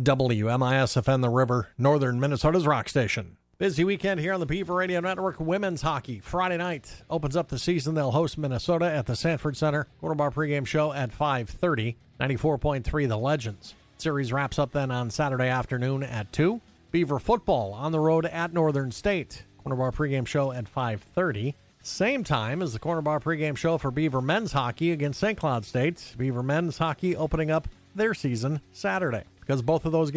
WMISFN The River, northern Minnesota's rock station. Busy weekend here on the Beaver Radio Network. Women's hockey Friday night opens up the season. They'll host Minnesota at the Sanford Center. Corner Bar pregame show at 5:30. 94.3 The Legends. Series wraps up then on Saturday afternoon at 2. Beaver football on the road at Northern State. Corner Bar pregame show at 5:30. Same time as the Corner Bar pregame show for Beaver men's hockey against St. Cloud State. Beaver men's hockey opening up their season Saturday, because both of those